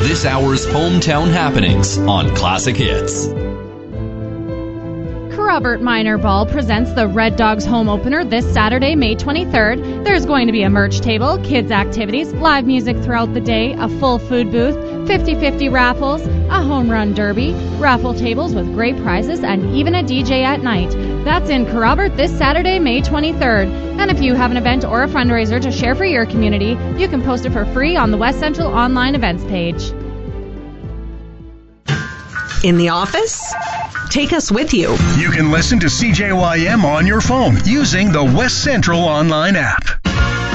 this hour's hometown happenings on Classic Hits. Robert Minor Ball presents the Red Dogs home opener this Saturday, May 23rd. There's going to be a merch table, kids' activities, live music throughout the day, a full food booth, 50-50 raffles, a home run derby, raffle tables with great prizes, and even a DJ at night. That's in Kerrobert this Saturday, May 23rd. And if you have an event or a fundraiser to share for your community, you can post it for free on the West Central online events page. In the office? Take us with you. You can listen to CJYM on your phone using the West Central online app.